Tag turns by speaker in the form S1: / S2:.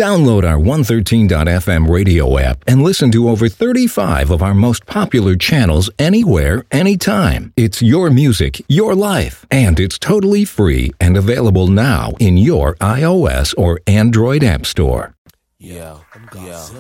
S1: Download our 113.fm radio app and listen to over 35 of our most popular channels anywhere, anytime. It's your music, your life, and it's totally free and available now in your iOS or Android app store.
S2: Yeah.